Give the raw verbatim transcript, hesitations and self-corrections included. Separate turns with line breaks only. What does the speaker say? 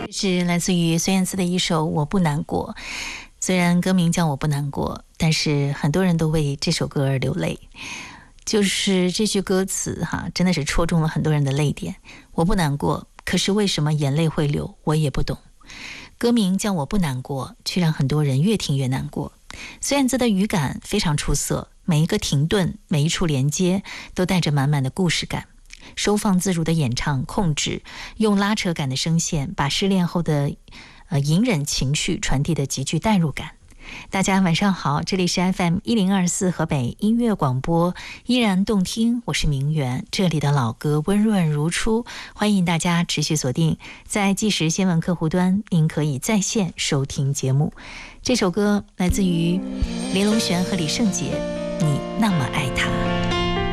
是来自于孙燕姿的一首《我不难过》。虽然歌名叫我不难过，但是很多人都为这首歌而流泪。就是这句歌词哈，真的是戳中了很多人的泪点。我不难过，可是为什么眼泪会流，我也不懂。歌名叫我不难过，却让很多人越听越难过。孙燕姿的语感非常出色，每一个停顿，每一处连接，都带着满满的故事感。收放自如的演唱控制，用拉扯感的声线，把失恋后的呃隐忍情绪传递的极具代入感。大家晚上好，这里是 F M 一零二四河北音乐广播，依然动听，我是明媛，这里的老歌温润如初，欢迎大家持续锁定在即时新闻客户端，您可以在线收听节目。这首歌来自于林隆璇和李圣杰，你那么爱他。